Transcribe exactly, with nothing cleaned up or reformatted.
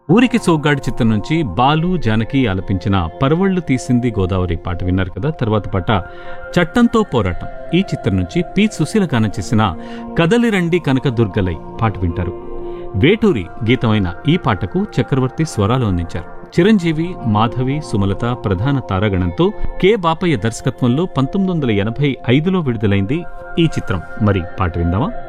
ఊరికి సోగ్గాడి చిత్రం నుంచి బాలు జానకి ఆలపించిన పరవళ్లు తీసింది గోదావరి పాట విన్నారు కదా. తర్వాత పాట చట్టంతో పోరాటం ఈ చిత్రం నుంచి పి సుశీల గానం చేసిన కదలిరండి కనకదుర్గలై పాట వింటారు. వేటూరి గీతమైన ఈ పాటకు చక్రవర్తి స్వరాలు అందించారు. చిరంజీవి, మాధవి, సుమలత ప్రధాన తారాగణంతో కె బాపయ్య దర్శకత్వంలో పంతొమ్మిది వందల ఎనభై ఐదులో విడుదలైంది ఈ చిత్రం. మరి పాట విందామా?